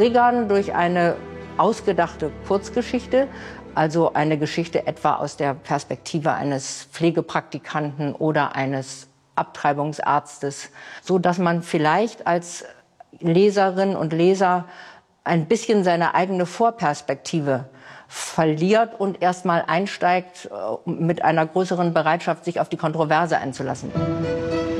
triggern durch eine ausgedachte Kurzgeschichte, also eine Geschichte etwa aus der Perspektive eines Pflegepraktikanten oder eines Abtreibungsarztes, so dass man vielleicht als Leserin und Leser ein bisschen seine eigene Vorperspektive verliert und erst mal einsteigt mit einer größeren Bereitschaft, sich auf die Kontroverse einzulassen.